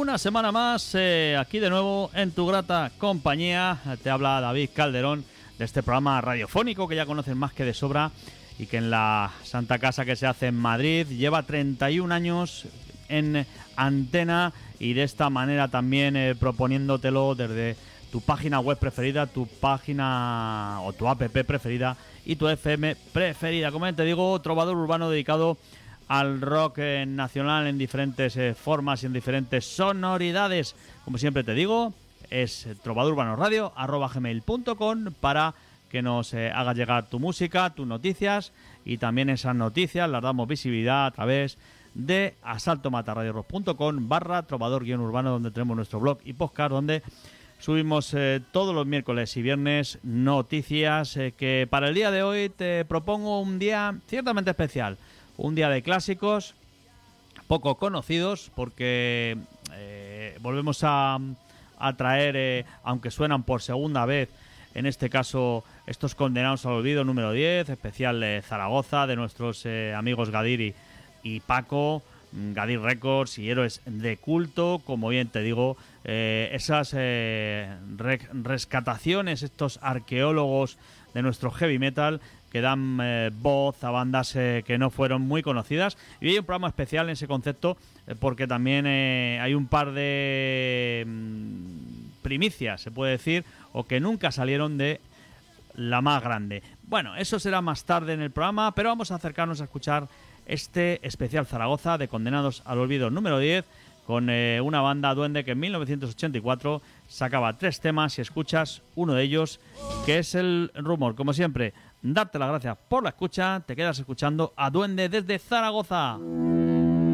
Una semana más, aquí de nuevo en tu grata compañía. Te habla David Calderón de este programa radiofónico que ya conocen más que de sobra y que en la Santa Casa que se hace en Madrid lleva 31 años en antena y de esta manera también proponiéndotelo desde tu página web preferida, tu página o tu app preferida y tu FM preferida. Como te digo, trovador urbano dedicado al rock nacional en diferentes formas y en diferentes sonoridades. Como siempre te digo, es trovadurbanosradio@gmail.com para que nos haga llegar tu música, tus noticias, y también esas noticias las damos visibilidad a través de asaltomatarradiorock.com/trovador-urbano, donde tenemos nuestro blog y podcast, donde subimos todos los miércoles y viernes noticias que para el día de hoy te propongo un día ciertamente especial. Un día de clásicos poco conocidos porque volvemos a traer, aunque suenan por segunda vez, en este caso estos Condenados al Olvido número 10, especial de Zaragoza, de nuestros amigos Gadir y Paco, Gadir Records y Héroes de Culto. Como bien te digo, esas rescataciones, estos arqueólogos de nuestro heavy metal que dan voz a bandas que no fueron muy conocidas. Y hay un programa especial en ese concepto porque también hay un par de primicias, se puede decir, o que nunca salieron de la más grande. Bueno, eso será más tarde en el programa, pero vamos a acercarnos a escuchar este especial Zaragoza de Condenados al Olvido número 10 con una banda duende que en 1984 sacaba 3 temas y escuchas uno de ellos, que es El Rumor. Como siempre, darte las gracias por la escucha. Te quedas escuchando a Duende desde Zaragoza.